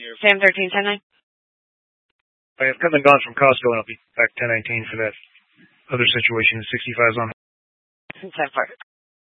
Sam 13, 10-9. I've come and gone from Costco, and I'll be back 10-19 for that other situation. 65's on. 10-4.